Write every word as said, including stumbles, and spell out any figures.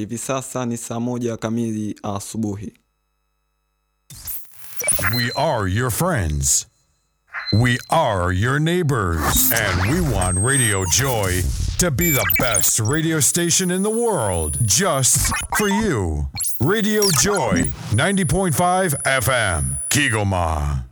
Hivi sasa ni saa moja kamili asubuhi. We are your friends. We are your neighbors. And we want Radio Joy to be the best radio station in the world just for you. Radio Joy ninety point five F M, Kigoma.